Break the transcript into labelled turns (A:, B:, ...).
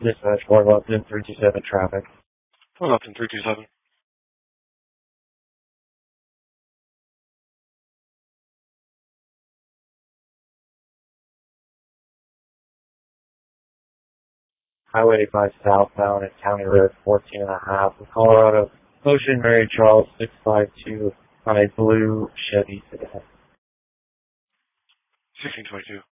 A: Dispatch, Fort Upton, 327 traffic.
B: Fort Upton, 327.
A: Highway 85 southbound at County Road 14.5, Colorado, Ocean Mary Charles 652 on a blue Chevy sedan.
B: 1622.